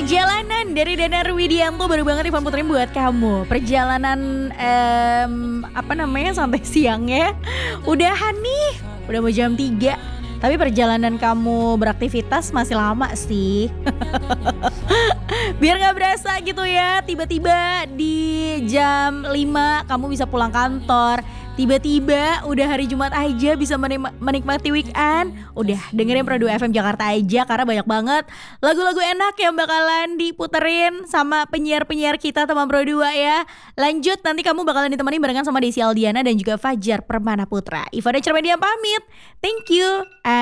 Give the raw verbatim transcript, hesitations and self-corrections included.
Perjalanan dari Danar Widianto baru banget Ivan puterin buat kamu. Perjalanan em, apa namanya sampai siangnya. Udahan nih, udah mau jam tiga. Tapi perjalanan kamu beraktivitas masih lama sih. Biar gak berasa gitu ya, tiba-tiba di jam lima kamu bisa pulang kantor. Tiba-tiba udah hari Jumat aja bisa menik- menikmati weekend. Udah dengerin Pro dua F M Jakarta aja karena banyak banget lagu-lagu enak yang bakalan diputerin sama penyiar-penyiar kita teman Pro dua ya. Lanjut nanti kamu bakalan ditemani barengan sama Desi Aldiana dan juga Fajar Permana Putra. Iva dan Cermedia pamit. Thank you.